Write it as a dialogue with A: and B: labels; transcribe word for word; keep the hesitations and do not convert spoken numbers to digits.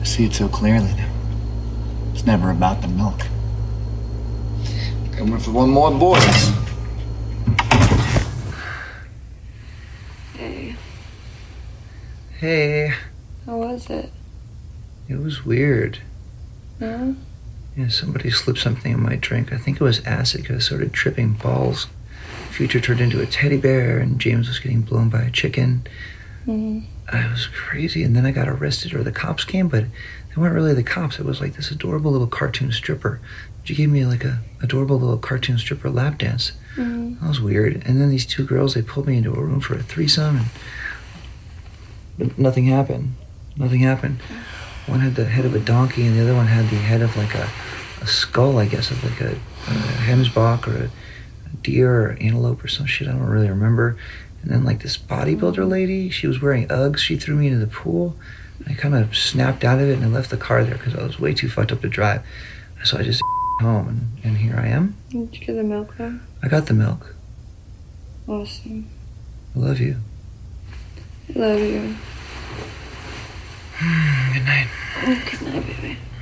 A: see it so clearly now. It's never about the milk.
B: Coming for one more, boys.
C: Hey.
D: Hey.
C: How was it?
D: It was weird.
C: Yeah?
D: Yeah, somebody slipped something in my drink. I think it was acid because I started tripping balls. Future turned into a teddy bear and James was getting blown by a chicken.
C: Mm-hmm.
D: I was crazy, and then I got arrested, or the cops came, but they weren't really the cops. It was like this adorable little cartoon stripper. She gave me like a adorable little cartoon stripper lap dance.
C: Mm-hmm.
D: That was weird. And then these two girls, they pulled me into a room for a threesome, and but nothing happened. Nothing happened. One had the head of a donkey, and the other one had the head of like a, a skull, I guess, of like a, a hemsbok or a, a deer or antelope or some shit. I don't really remember. And then like this bodybuilder lady, she was wearing Uggs. She threw me into the pool. I kind of snapped out of it, and I left the car there because I was way too fucked up to drive. So I just home, and, and here I am.
C: Did you get the milk though?
D: I got the milk.
C: Awesome.
D: I love you.
C: I love you.
D: Good night.
C: Good night, baby.